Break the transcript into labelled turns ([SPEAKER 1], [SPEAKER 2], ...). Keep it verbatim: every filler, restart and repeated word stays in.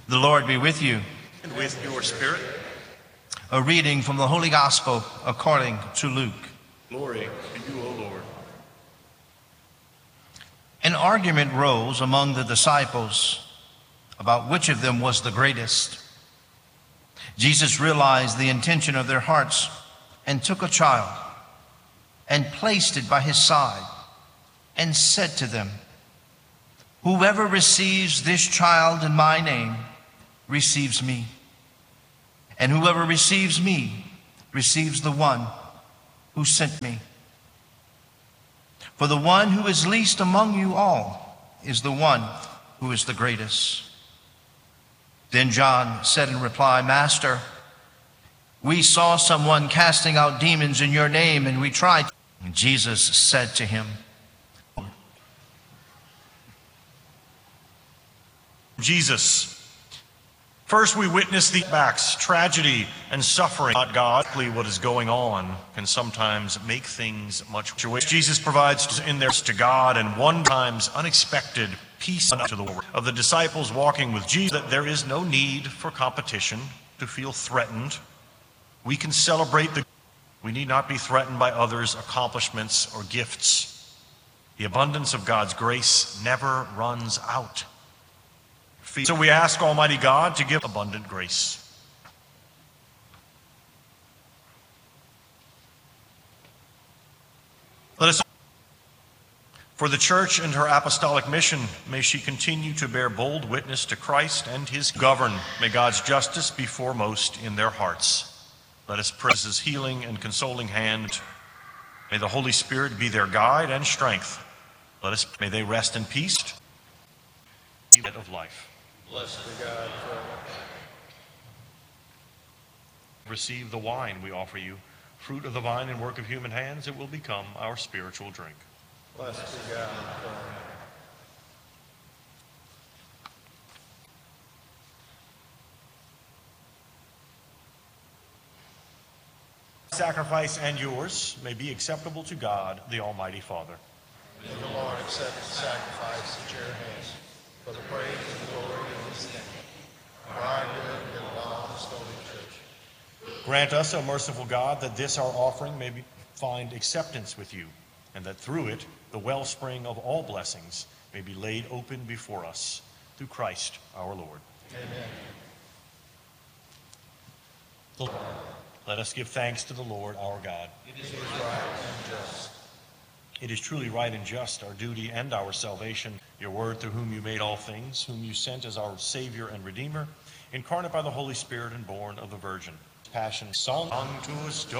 [SPEAKER 1] The Lord be with you.
[SPEAKER 2] And with your spirit.
[SPEAKER 1] A reading from the Holy Gospel according to Luke.
[SPEAKER 2] Glory to you, O Lord.
[SPEAKER 1] An argument rose among the disciples about which of them was the greatest. Jesus realized the intention of their hearts and took a child and placed it by his side and said to them, "Whoever receives this child in my name receives me, and whoever receives me receives the one who sent me. For the one who is least among you all is the one who is the greatest." Then John said in reply, "Master, we saw someone casting out demons in your name, and we tried." And Jesus said to him,
[SPEAKER 2] Jesus. First, we witness the backs, tragedy and suffering. Not God, what is going on can sometimes make things much worse. Jesus provides in there to God and one times unexpected peace to the world. Of the disciples walking with Jesus, that there is no need for competition to feel threatened. We can celebrate the. We need not be threatened by others' accomplishments or gifts. The abundance of God's grace never runs out. So we ask Almighty God to give abundant grace. Let us, for the Church and her apostolic mission, may she continue to bear bold witness to Christ and his govern. May God's justice be foremost in their hearts. Let us praise his healing and consoling hand. May the Holy Spirit be their guide and strength. Let us, may they rest in peace. Of life.
[SPEAKER 3] Blessed be God forever.
[SPEAKER 2] Receive the wine we offer you, fruit of the vine and work of human hands. It will become our spiritual drink.
[SPEAKER 3] Blessed be God forever.
[SPEAKER 2] Sacrifice and yours may be acceptable to God, the Almighty Father.
[SPEAKER 3] May the Lord accept the sacrifice at your hands for the praise and glory of his name, for our good and of all his holy church.
[SPEAKER 2] Grant us, O merciful God, that this our offering may be, find acceptance with you, and that through it the wellspring of all blessings may be laid open before us, through Christ our Lord.
[SPEAKER 3] Amen.
[SPEAKER 2] Let us give thanks to the Lord our God.
[SPEAKER 3] It is right and just.
[SPEAKER 2] It is truly right and just, our duty and our salvation, your word through whom you made all things, whom you sent as our Savior and Redeemer, incarnate by the Holy Spirit and born of the Virgin. Passion sung to us.